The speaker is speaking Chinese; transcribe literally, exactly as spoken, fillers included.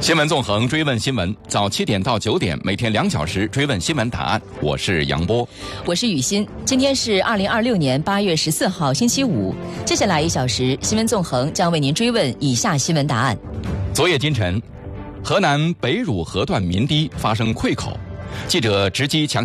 新闻纵横，追问新闻，早七点到九点，每天两小时追问新闻答案。我是杨波， 我是雨欣。今天是二零二六年八月十四号，星期五。接下来一小时，新闻纵横将为您追问以下新闻答案。 昨夜今晨，河南北汝河段民堤发生溃口，记者直击强。